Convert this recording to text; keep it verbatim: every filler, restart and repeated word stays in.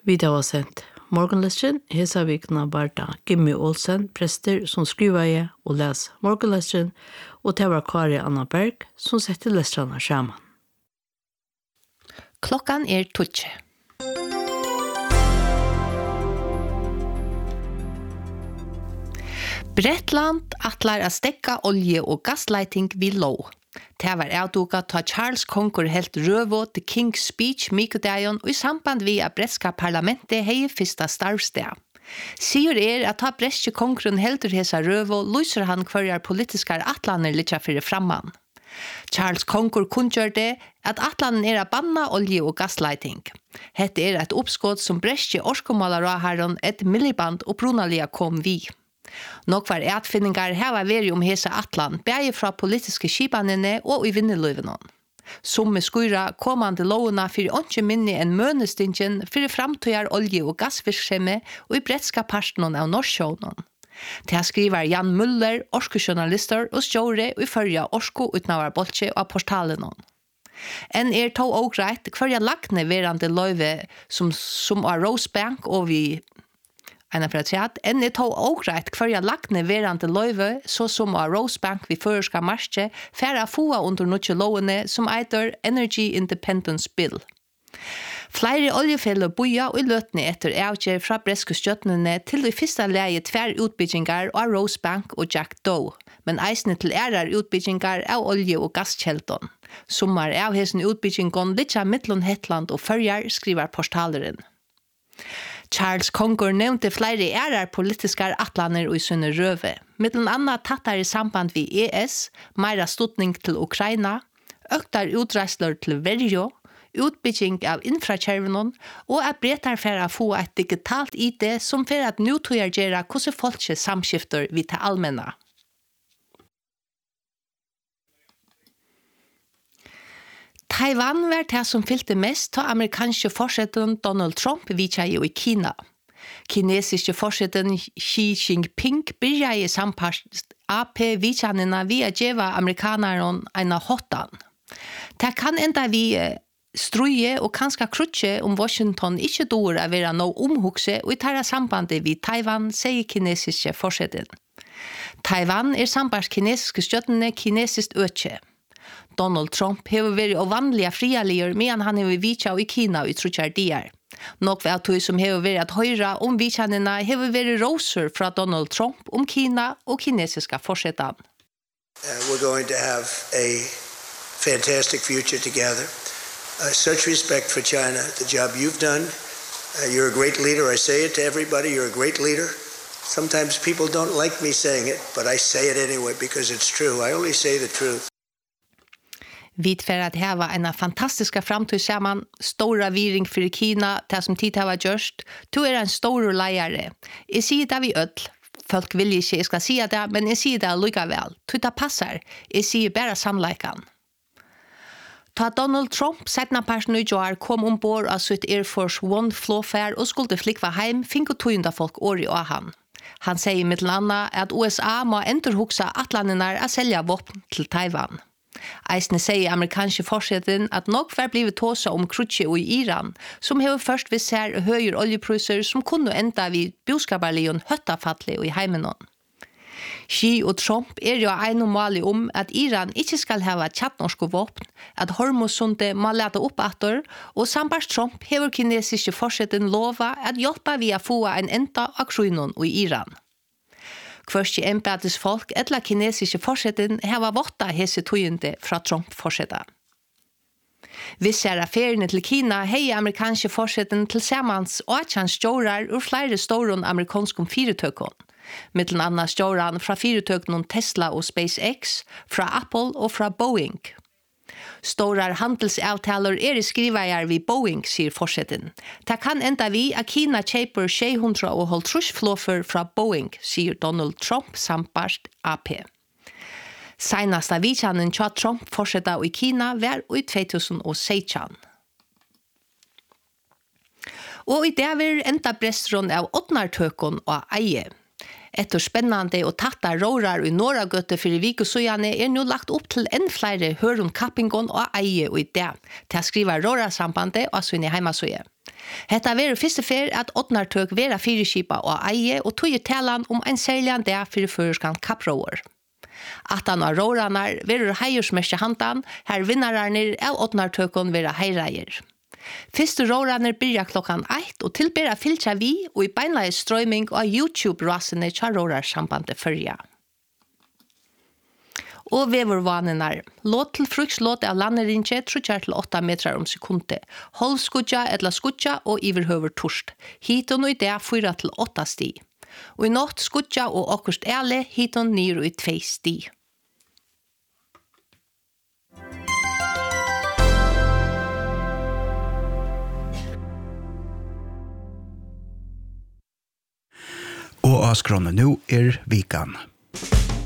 Vi har sendt morgenløsjen, hesa vikna Barta Gimmi Olsen, prester som skriver jeg og les morgenløsjen, og det var Kari Anna Berg som setter lestrene sammen. Klokkan er tutsi. Bretland atlar a stekka olje og gassleiting vi lov. Det var avduka ta Charles Conger helt røvo til King's Speech Mikodajon og i samband vi at bretska parlamentet hei fyrsta starvsted. Sier er at ta bretske kongren heldur hesa røvo lyser han hverjar politiskar atlaner litja fyrir framman. Charles Conger kunngjør det at atlanen er a banna olje og gassleiting. Hette er et oppskott som bretske orskomalaråharon et Miliband og Brunalia kom vi. Nok var etfinningar heva veri om hesa atlan, bægi fra politiske skipanene og i vinnerløyvenon. Som med skuira komande lovuna fyrir åndsje minni enn mønestingen fyrir framtøyar olje- og gassvirksemme og i bretska parstnon av Norrsjånon. Det skriver Jan Muller, orskejournalister og stjåre og i førja orsko utnavar bolche og portalenon. En er to og greit hverja lakne verande løyve som, som av Rosebank og vi Einar for at enn er to ågreit hverja lakne verande løyve, så som av Rosebank vi føreska marsje, færa foa under nutje lovene som eitur Energy Independence Bill. Flere oljefeller boja og i løtene etter avgjør fra breske støttene til i fyrsta leie tver utbyggingar av Rosebank og Jack Doe, men eisne til ærar utbyggingar av olje- og gasskjeldon. Sommar av hesen utbyggingon litja mittlun Hetland og Førjar, skriver portaleren. Charles Conger nevnte flere ærar politiskar atlaner og i sunne røve. Mittelen anna tattar i samband vi E S, meira stutning til Ukraina, øktar utreisler til Verjo, utbygging av infrakjervenon, og at bretar færa få et digitalt I D som fer at nu tøyer gjerra hvordan folkje samskifter vi til allmenna. Taiwan var det som fylte mest til amerikanske forsetten Donald Trump vidtja i Kina. Kinesiske forsetten Xi Jinping byrja i sampast A P vidtjanina via djeva amerikanaren eina hottan. Det kan enda vi struje og kanska krutje om Washington ikke dår å være no omhugse og i tarra sambandet vid Taiwan, sier kinesiske forsetten. Taiwan er sambast kinesiske støttene kinesiskt økje. Donald Trump hever vært ovanlige frialier medan han hever vitja i Kina i trutjar dier. Nok ved at som hever vært at høyra om vitjanina hever vært roser fra Donald Trump om Kina og kinesiska forsetan. Uh, we're going to have a fantastic future together. Uh, such respect for China, the job you've done. Uh, you're a great leader. I say it to everybody. You're a great leader. Sometimes people don't like me saying it, but I say it anyway because it's true. I only say the truth. Vi för att hava en fantastiska framtid saman, stora viring för Kina, det som tid hava gjørst. Du er en stor leiare. Jeg sier det vi öll. Folk vil ikke, jeg skal si det, men jeg sier det likevel. Du det passar. Jeg sier bare sannleikan. Ta Donald Trump, setna person i år, kom ombord av sitt Air Force One flåfær og skulle flikva heim, finko tøynda folk åri av han. Han sier mitt landa at U S A må endurhugsa atlandinar a selja våpen til Taiwan. Eisne sier amerikanske forsetten at nok var blivet tåsa om krutje og i Iran, som hever først vi ser høyere oljepriser som kunne enda vid boskabarlion høttafattelig og i heimenon. Xi og Trump er jo einomalig om at Iran ikke skal hava tjattnorske våpen, at Hormuzsundet må lete opp atter, og sambars Trump hever kinesiske forsetten lova at hjelpa vi å få en enda av kruinon og i Iran. Kvørst i embetes folk etla kinesiske forsetten hava votta hese tøyende fra Trump-forsetten. Hvis er affærene til Kina hei amerikanske forsetten til samans og at han stjårar ur flere storon amerikanskum firetøkon. Mittlen anna stjåran fra firetøkon Tesla og SpaceX, fra Apple og fra Boeing. Storar handelsavtaler er skrivajar vid Boeing, sier forsetten. Det kan enda vi at Kina kjeiper sju hundre og halvtrus flåfer fra Boeing, sier Donald Trump sampast A P. Seinasta vitjanen tja Trump forsetta i Kina var i två tusen sexton. Og i det var enda brestron av åttnartøkon og eie. Etter spennende og tatta rårar i några gøtte for i vikosøyane er nu lagt opp til enn flere hørum kappingon og eie og i det. Til skriva råra-sambandet og sin heimasøye. Hetta veru fyrste fer at åttnartøk vera fyrirskipa og eie og tog talan om en særlig dag fyrir føreskan kapproer. Atan av råranar verur heiursmerkje handan, her vinnararnir av åttnartøkon vera heireier. Fyrste råranar byrja klokkan eitt og tilbera fylkja vi og i beinleie strøyming av YouTube-rasene tja rårarsambande fyrja. Og vevervanenar. Låt til frukslåt av landerinje trutjar til åtta metrar om sekunde. Hold skudja eller skudja og iverhøver torst. Hiton og i det fyra til åtta sti. Og i natt skudja og akkurst ele hiton nir og i tvei sti. Og avskrånne nå er vikan.